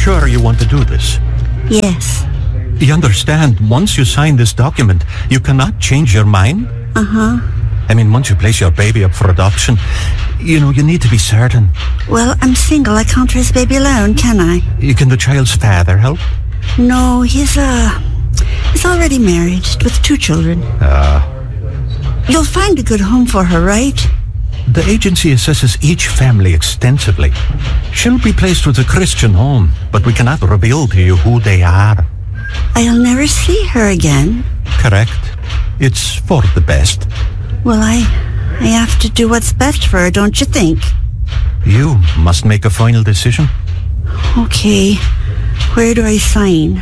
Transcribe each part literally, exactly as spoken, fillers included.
sure you want to do this? Yes. You understand, once you sign this document, you cannot change your mind? Uh-huh. I mean, once you place your baby up for adoption, you know, you need to be certain. Well, I'm single. I can't raise baby alone, can I? Can the child's father help? No, he's, uh... he's already married with two children. Ah. Uh. You'll find a good home for her, right? The agency assesses each family extensively. She'll be placed with a Christian home, but we cannot reveal to you who they are. I'll never see her again. Correct. It's for the best. Well, I... I have to do what's best for her, don't you think? You must make a final decision. Okay. Where do I sign?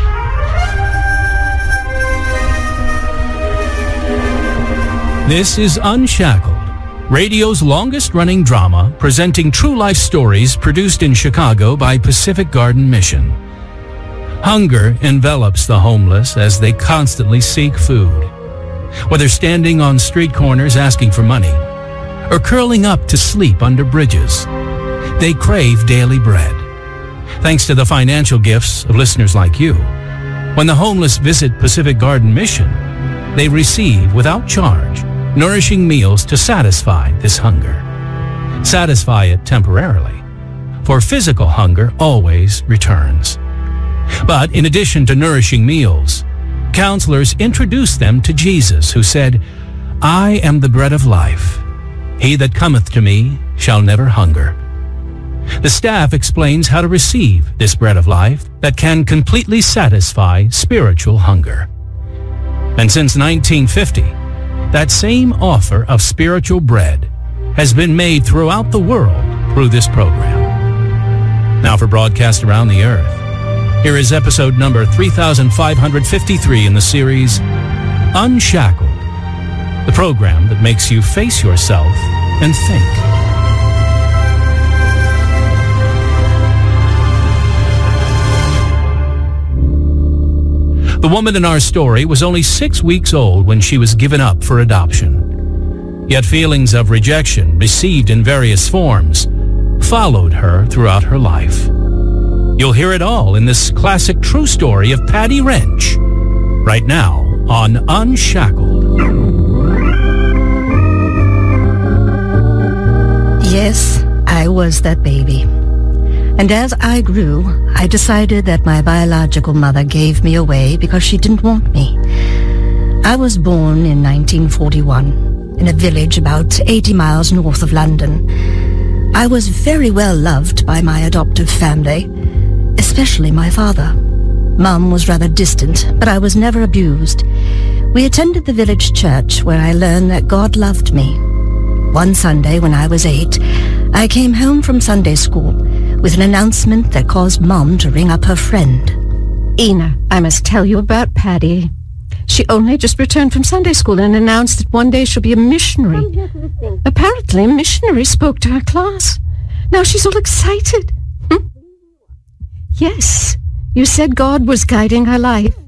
This is Unshackled, radio's longest-running drama presenting true-life stories produced in Chicago by Pacific Garden Mission. Hunger envelops the homeless as they constantly seek food. Whether standing on street corners asking for money or curling up to sleep under bridges, they crave daily bread. Thanks to the financial gifts of listeners like you, when the homeless visit Pacific Garden Mission, they receive, without charge, nourishing meals to satisfy this hunger. Satisfy it temporarily, for physical hunger always returns. But in addition to nourishing meals, counselors introduced them to Jesus, who said, "I am the bread of life. He that cometh to me shall never hunger." The staff explains how to receive this bread of life that can completely satisfy spiritual hunger. And since nineteen fifty, that same offer of spiritual bread has been made throughout the world through this program. Now for broadcast around the earth, here is episode number three thousand five hundred fifty-three in the series Unshackled, the program that makes you face yourself and think. The woman in our story was only six weeks old when she was given up for adoption. Yet feelings of rejection, received in various forms, followed her throughout her life. You'll hear it all in this classic true story of Patty Wrench, right now on Unshackled. Yes, I was that baby. And as I grew, I decided that my biological mother gave me away because she didn't want me. I was born in nineteen forty-one, in a village about eighty miles north of London. I was very well loved by my adoptive family, especially my father. Mum was rather distant, but I was never abused. We attended the village church where I learned that God loved me. One Sunday when I was eight, I came home from Sunday school with an announcement that caused Mum to ring up her friend. Ina, I must tell you about Patty. She only just returned from Sunday school and announced that one day she'll be a missionary. Apparently, a missionary spoke to her class. Now she's all excited. Hm? Yes, you said God was guiding her life.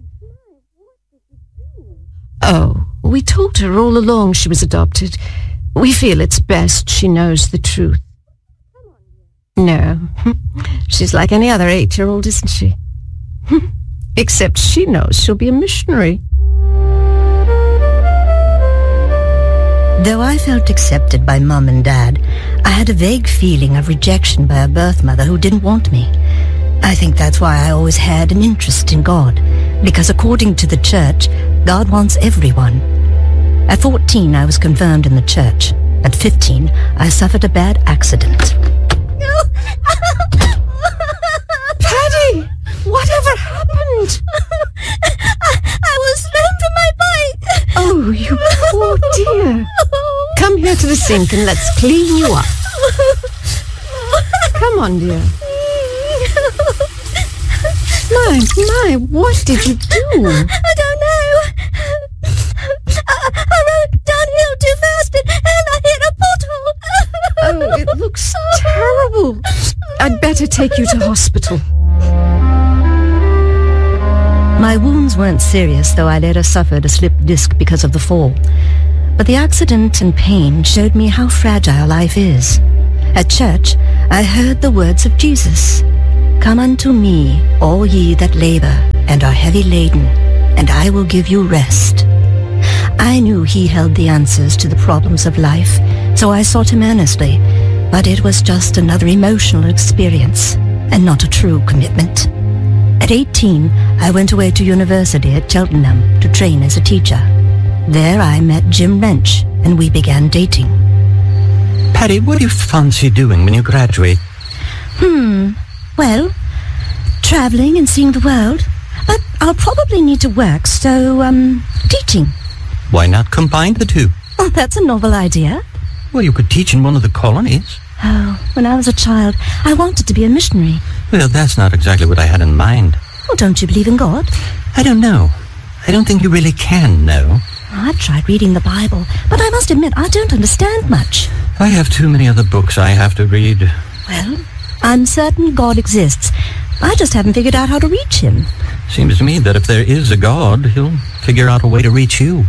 Oh, we told her all along she was adopted. We feel it's best she knows the truth. No, she's like any other eight-year-old, isn't she? Except she knows she'll be a missionary. Though I felt accepted by Mum and Dad, I had a vague feeling of rejection by a birth mother who didn't want me. I think that's why I always had an interest in God, because according to the church, God wants everyone. At fourteen, I was confirmed in the church. At fifteen, I suffered a bad accident. Patty! Whatever happened? I, I was thrown from my bike. Oh, you poor dear. Come here to the sink and let's clean you up. Come on, dear. My, my, what did you do? I don't know. I, I rode downhill too fast and, and I hit a pothole. Oh, it looks terrible. I'd better take you to hospital. My wounds weren't serious, though I later suffered a slipped disc because of the fall. But the accident and pain showed me how fragile life is. At church, I heard the words of Jesus. "Come unto me, all ye that labor and are heavy laden, and I will give you rest." I knew he held the answers to the problems of life, so I sought him earnestly, but it was just another emotional experience, and not a true commitment. At eighteen, I went away to university at Cheltenham to train as a teacher. There I met Jim Wrench, and we began dating. Patty, what do you fancy doing when you graduate? Hmm, well, traveling and seeing the world. But I'll probably need to work, so, um, teaching. Why not combine the two? Oh, that's a novel idea. Well, you could teach in one of the colonies. Oh, when I was a child, I wanted to be a missionary. Well, that's not exactly what I had in mind. Well, don't you believe in God? I don't know. I don't think you really can know. I've tried reading the Bible, but I must admit I don't understand much. I have too many other books I have to read. Well, I'm certain God exists. I just haven't figured out how to reach him. Seems to me that if there is a God, he'll figure out a way to reach you.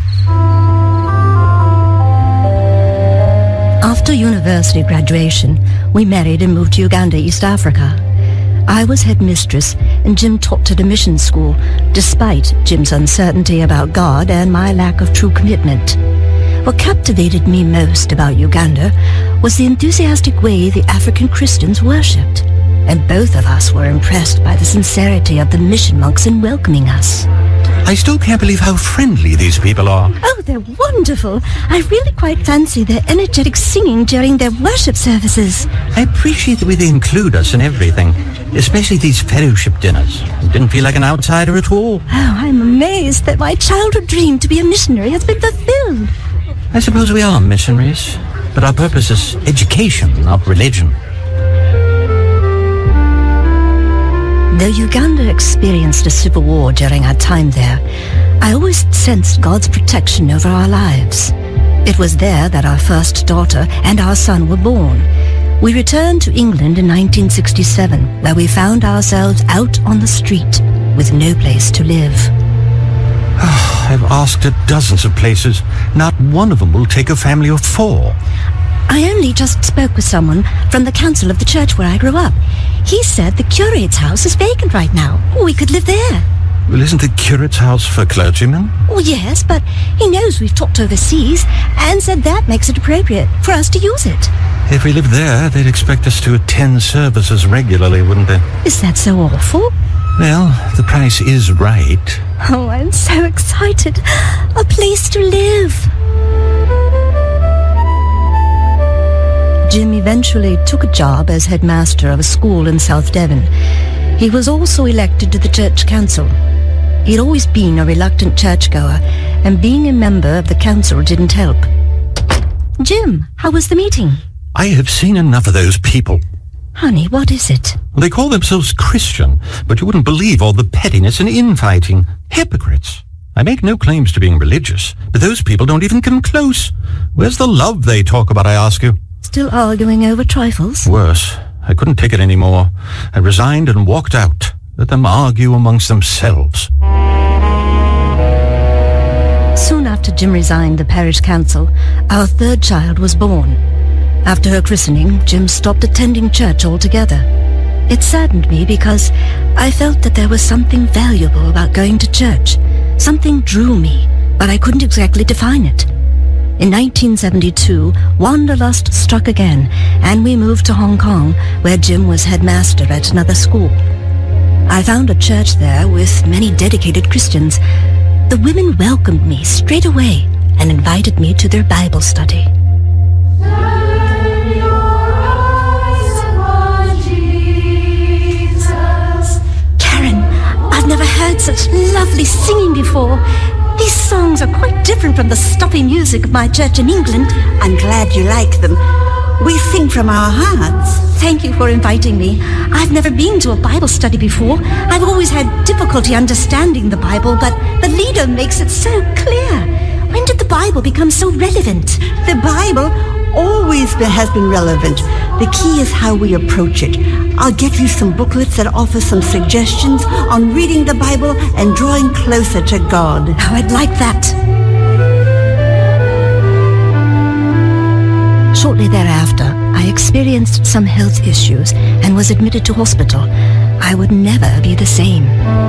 After university graduation, we married and moved to Uganda, East Africa. I was headmistress, and Jim taught at a mission school, despite Jim's uncertainty about God and my lack of true commitment. What captivated me most about Uganda was the enthusiastic way the African Christians worshipped, and both of us were impressed by the sincerity of the mission monks in welcoming us. I still can't believe how friendly these people are. Oh, they're wonderful. I really quite fancy their energetic singing during their worship services. I appreciate the way they include us in everything, especially these fellowship dinners. It didn't feel like an outsider at all. Oh, I'm amazed that my childhood dream to be a missionary has been fulfilled. I suppose we are missionaries, but our purpose is education, not religion. Though Uganda experienced a civil war during our time there, I always sensed God's protection over our lives. It was there that our first daughter and our son were born. We returned to England in nineteen sixty-seven, where we found ourselves out on the street with no place to live. I've asked at dozens of places. Not one of them will take a family of four. I only just spoke with someone from the council of the church where I grew up. He said the curate's house is vacant right now. We could live there. Well, isn't the curate's house for clergymen? Oh, yes, but he knows we've talked overseas and said that makes it appropriate for us to use it. If we lived there, they'd expect us to attend services regularly, wouldn't they? Is that so awful? Well, the price is right. Oh, I'm so excited. A place to live. Jim eventually took a job as headmaster of a school in South Devon. He was also elected to the church council. He'd always been a reluctant churchgoer, and being a member of the council didn't help. Jim, how was the meeting? I have seen enough of those people. Honey, what is it? They call themselves Christian, but you wouldn't believe all the pettiness and infighting. Hypocrites. I make no claims to being religious, but those people don't even come close. Where's the love they talk about, I ask you? Still arguing over trifles? Worse. I couldn't take it anymore. I resigned and walked out. Let them argue amongst themselves. Soon after Jim resigned the parish council, our third child was born. After her christening, Jim stopped attending church altogether. It saddened me because I felt that there was something valuable about going to church. Something drew me, but I couldn't exactly define it. In nineteen seventy-two, wanderlust struck again, and we moved to Hong Kong, where Jim was headmaster at another school. I found a church there with many dedicated Christians. The women welcomed me straight away and invited me to their Bible study. Turn your eyes upon Jesus. Karen, I've never heard such lovely singing before. These songs are quite different from the stuffy music of my church in England. I'm glad you like them. We sing from our hearts. Thank you for inviting me. I've never been to a Bible study before. I've always had difficulty understanding the Bible, but the leader makes it so clear. When did the Bible become so relevant? The Bible always has been relevant. The key is how we approach it. I'll get you some booklets that offer some suggestions on reading the Bible and drawing closer to God. Oh, I'd like that. Shortly thereafter, I experienced some health issues and was admitted to hospital. I would never be the same.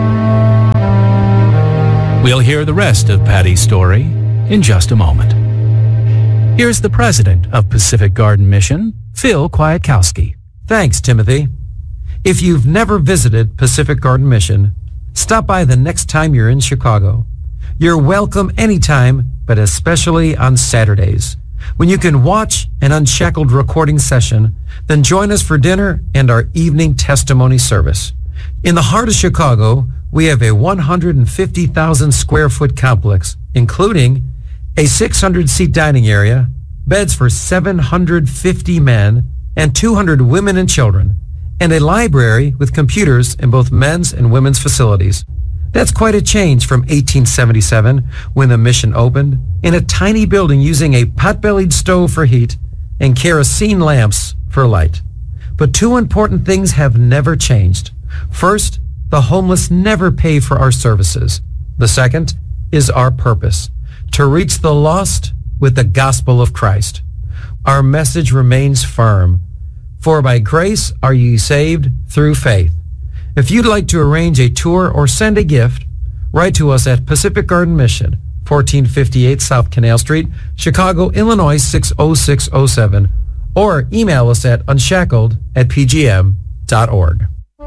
We'll hear the rest of Patty's story in just a moment. Here's the president of Pacific Garden Mission, Phil Kwiatkowski. Thanks, Timothy. If you've never visited Pacific Garden Mission, stop by the next time you're in Chicago. You're welcome anytime, but especially on Saturdays, when you can watch an Unshackled recording session, then join us for dinner and our evening testimony service. In the heart of Chicago, we have a one hundred fifty thousand square foot complex, including a six hundred seat dining area, beds for seven hundred fifty men and two hundred women and children, and a library with computers in both men's and women's facilities. That's quite a change from eighteen seventy-seven, when the mission opened, in a tiny building using a pot-bellied stove for heat and kerosene lamps for light. But two important things have never changed. First, the homeless never pay for our services. The second is our purpose, to reach the lost with the gospel of Christ. Our message remains firm. For by grace are ye saved through faith. If you'd like to arrange a tour or send a gift, write to us at Pacific Garden Mission, fourteen fifty-eight South Canal Street, Chicago, Illinois six oh six oh seven, or email us at unshackled at p g m dot org.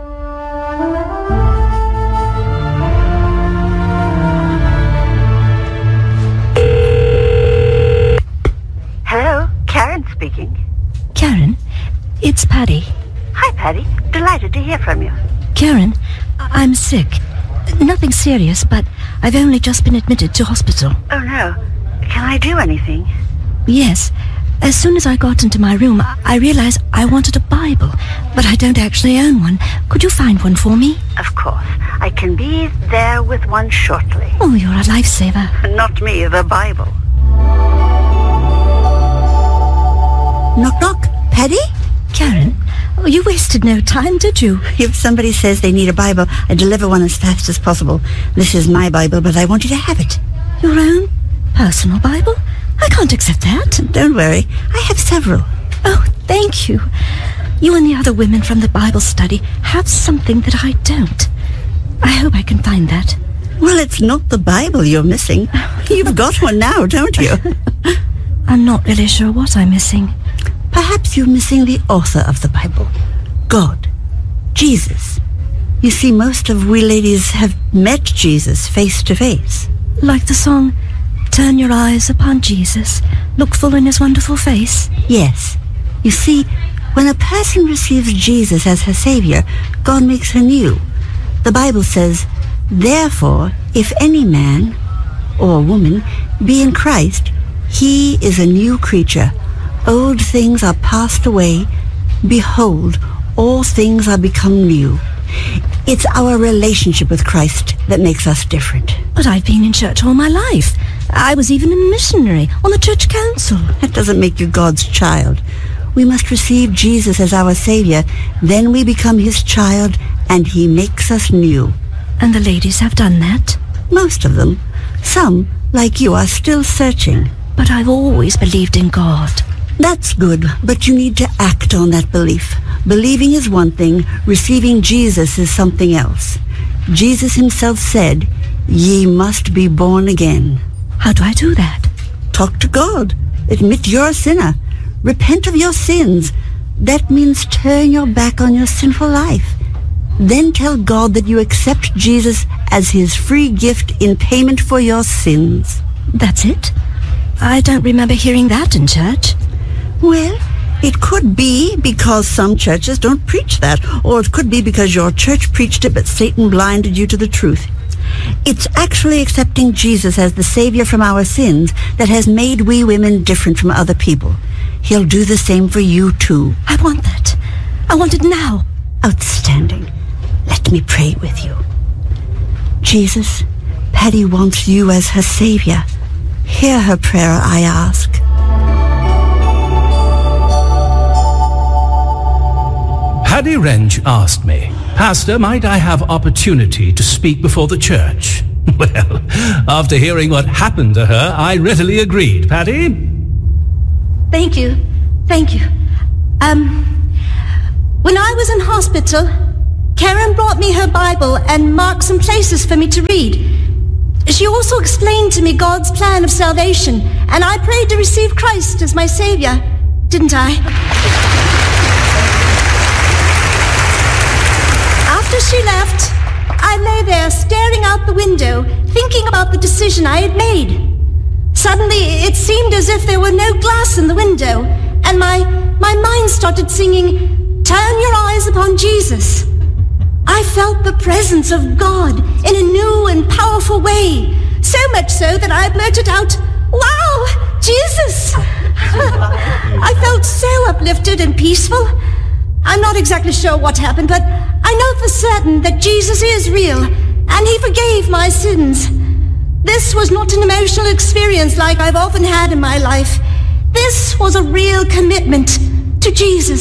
Hello, Karen speaking. Karen, it's Patty. Hi, Patty. Delighted to hear from you. Karen, I'm sick. Nothing serious, but I've only just been admitted to hospital. Oh, no. Can I do anything? Yes. As soon as I got into my room, I realized I wanted a Bible, but I don't actually own one. Could you find one for me? Of course. I can be there with one shortly. Oh, you're a lifesaver. Not me, the Bible. Knock, knock. Patty? Karen, oh, you wasted no time, did you? If somebody says they need a Bible, I deliver one as fast as possible. This is my Bible, but I want you to have it. Your own personal Bible? I can't accept that. Don't worry. I have several. Oh, thank you. You and the other women from the Bible study have something that I don't. I hope I can find that. Well, it's not the Bible you're missing. You've got one now, don't you? I'm not really sure what I'm missing. Perhaps you're missing the author of the Bible. God. Jesus. You see, most of we ladies have met Jesus face to face. Like the song, Turn Your Eyes Upon Jesus, Look Full in His Wonderful Face? Yes. You see, when a person receives Jesus as her Savior, God makes her new. The Bible says, therefore, if any man or woman be in Christ, he is a new creature. Old things are passed away. Behold, all things are become new. It's our relationship with Christ that makes us different. But I've been in church all my life. I was even a missionary on the church council. That doesn't make you God's child. We must receive Jesus as our Savior. Then we become His child, and He makes us new. And the ladies have done that? Most of them. Some, like you, are still searching. But I've always believed in God. That's good, but you need to act on that belief. Believing is one thing, receiving Jesus is something else. Jesus Himself said, ye must be born again. How do I do that? Talk to God. Admit you're a sinner. Repent of your sins. That means turn your back on your sinful life. Then tell God that you accept Jesus as His free gift in payment for your sins. That's it? I don't remember hearing that in church. Well, it could be because some churches don't preach that, or it could be because your church preached it but Satan blinded you to the truth. It's actually accepting Jesus as the Savior from our sins that has made we women different from other people. He'll do the same for you too. I want that. I want it now. Outstanding. Let me pray with you. Jesus, Patty wants you as her Savior. Hear her prayer, I ask. Patty Wrench asked me, Pastor, might I have opportunity to speak before the church? Well, after hearing what happened to her, I readily agreed. Patty? Thank you. Thank you. Um, when I was in hospital, Karen brought me her Bible and marked some places for me to read. She also explained to me God's plan of salvation, and I prayed to receive Christ as my Savior, didn't I? After she left, I lay there staring out the window, thinking about the decision I had made. Suddenly, it seemed as if there were no glass in the window, and my, my mind started singing, "Turn your eyes upon Jesus." I felt the presence of God in a new and powerful way, so much so that I blurted out, "Wow, Jesus!" I felt so uplifted and peaceful. I'm not exactly sure what happened, but I know for certain that Jesus is real, and he forgave my sins. This was not an emotional experience like I've often had in my life. This was a real commitment to Jesus.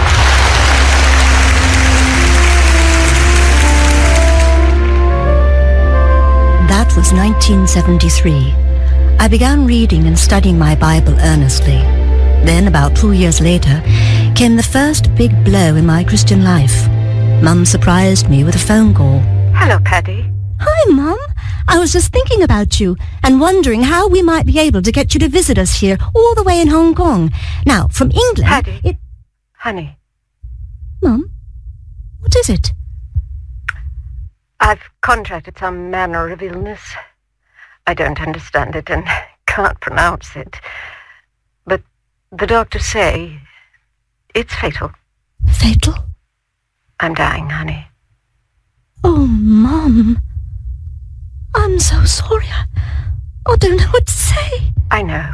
That was nineteen seventy-three. I began reading and studying my Bible earnestly. Then, about two years later, came the first big blow in my Christian life. Mum surprised me with a phone call. Hello, Paddy. Hi, Mum. I was just thinking about you and wondering how we might be able to get you to visit us here all the way in Hong Kong. Now, from England... Paddy. It... Honey. Mum? What is it? I've contracted some manner of illness. I don't understand it and can't pronounce it. But the doctors say it's fatal. Fatal? I'm dying, honey. Oh, Mum. I'm so sorry. I, I don't know what to say. I know.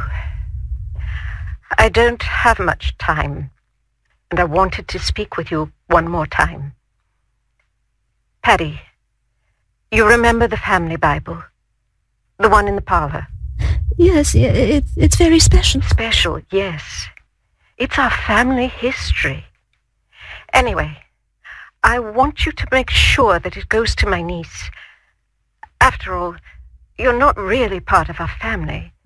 I don't have much time, and I wanted to speak with you one more time. Paddy, you remember the family Bible? The one in the parlor? Yes, it, it's very special. Special, yes. It's our family history. Anyway, I want you to make sure that it goes to my niece. After all, you're not really part of our family.